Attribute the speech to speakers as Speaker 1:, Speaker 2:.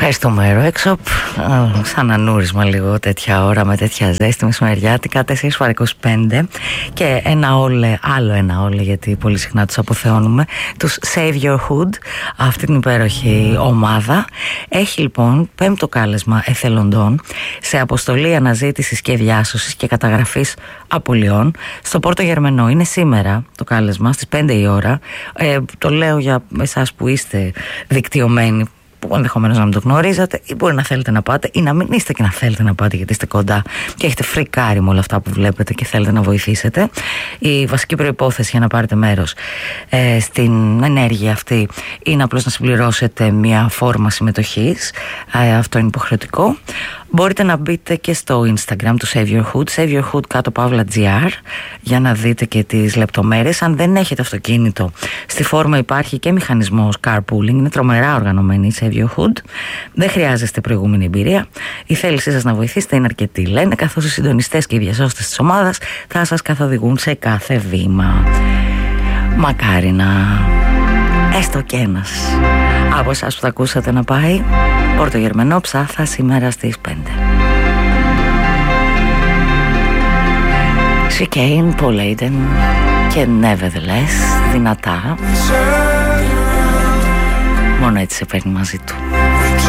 Speaker 1: Ευχαριστούμε Αεροέξοπ. Σαν ανούρισμα λίγο τέτοια ώρα με τέτοια ζέστη μεσημεριάτικα, 4 φορά 25. Και άλλο ένα όλε, γιατί πολύ συχνά τους αποθεώνουμε, τους Save Your Hood, αυτή την υπέροχη ομάδα. Έχει λοιπόν 5ο κάλεσμα εθελοντών σε αποστολή αναζήτησης και διάσωσης και καταγραφής απολειών στο Πόρτο Γερμενό. Είναι σήμερα το κάλεσμα στις 5 η ώρα. Το λέω για εσάς που είστε δικτυωμένοι, που ενδεχομένως να μην το γνωρίζατε, ή μπορεί να θέλετε να πάτε, ή να μην είστε και να θέλετε να πάτε γιατί είστε κοντά και έχετε φρικάρει με όλα αυτά που βλέπετε και θέλετε να βοηθήσετε. Η βασική προϋπόθεση για να πάρετε μέρος στην ενέργεια αυτή είναι απλώς να συμπληρώσετε μια φόρμα συμμετοχής. Αυτό είναι υποχρεωτικό. Μπορείτε να μπείτε και στο Instagram του Save Your Hood, Save Your Hood _GR, για να δείτε και τις λεπτομέρειες. Αν δεν έχετε αυτοκίνητο, στη φόρμα υπάρχει και μηχανισμός carpooling. Είναι τρομερά οργανωμένη η Save Your Hood. Δεν χρειάζεστε προηγούμενη εμπειρία. Η θέλησή σας να βοηθήσετε είναι αρκετή, λένε, καθώς οι συντονιστές και οι διασώστες της ομάδας θα σας καθοδηγούν σε κάθε βήμα. Μακάρι να έστω και ένας από εσάς που θα ακούσατε να πάει Πόρτο Γερμενό Ψάθα σήμερα στις 5. Chicane, Paul Aiden και Nevertheless, δυνατά. Μόνο έτσι σε παίρνει μαζί του.